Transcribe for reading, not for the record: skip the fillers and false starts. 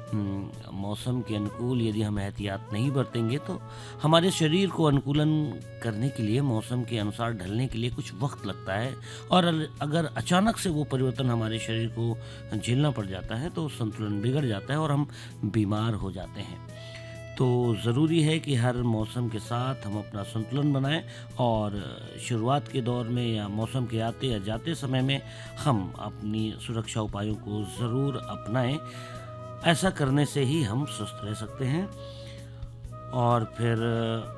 मौसम के अनुकूल यदि हम एहतियात नहीं बरतेंगे तो हमारे शरीर को अनुकूलन करने के लिए, मौसम के अनुसार ढलने के लिए कुछ वक्त लगता है। और अगर अचानक से वो परिवर्तन हमारे शरीर को झेलना पड़ जाता है तो संतुलन बिगड़ जाता है और हम बीमार हो जाते हैं। तो ज़रूरी है कि हर मौसम के साथ हम अपना संतुलन बनाएं और शुरुआत के दौर में या मौसम के आते या जाते समय में हम अपनी सुरक्षा उपायों को ज़रूर अपनाएं। ऐसा करने से ही हम स्वस्थ रह सकते हैं। और फिर